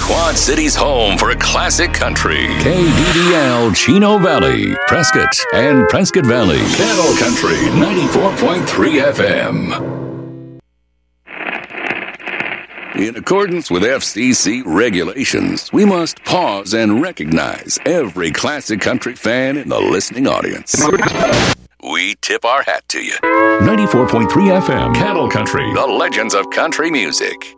Quad City's home for classic country. KDDL Chino Valley, Prescott, and Prescott Valley. Cattle Country 94.3 FM. In accordance with FCC regulations, we must pause and recognize every classic country fan in the listening audience. We tip our hat to you. 94.3 FM, Cattle Country, the legends of country music.